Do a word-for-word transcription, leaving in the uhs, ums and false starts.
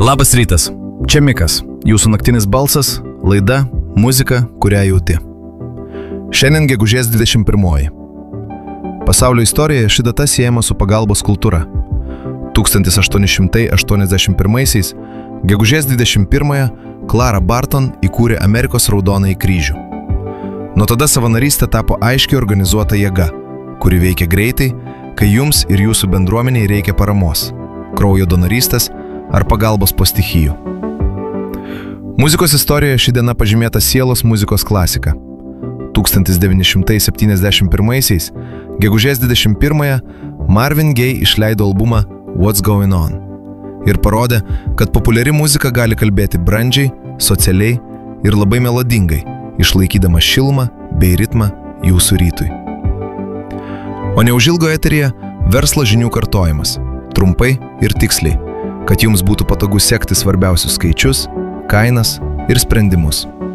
Labas rytas, čia Mikas, jūsų naktinis balsas, laida, muzika, kurią jauti. Šiandien gegužės dvidešimt pirmoji. Pasaulio istorijoje ši data siejama su pagalbos kultūra. tūkstantis aštuoni šimtai aštuoniasdešimt pirmaisiais, gegužės dvidešimt pirmąją, Clara Barton įkūrė Amerikos Raudonąjį kryžių. Nuo tada savanorystė tapo aiškiai organizuota jėga, kuri veikia greitai, kai jums ir jūsų bendruomeniai reikia paramos, kraujo donorystės ar pagalbos po stichijų. Muzikos istorijoje ši diena pažymėta sielos muzikos klasika. tūkstantis devyni šimtai septyniasdešimt pirmaisiais, gegužės dvidešimt pirmąją, Marvin Gaye išleido albumą What's Going On ir parodė, kad populiari muzika gali kalbėti brandžiai, socialiai ir labai melodingai, išlaikydama šilumą bei ritmą jūsų rytui. O neužilgo eteryje verslo žinių kartojimas, trumpai ir tiksliai, kad jums būtų patogu sekti svarbiausius skaičius, kainas ir sprendimus.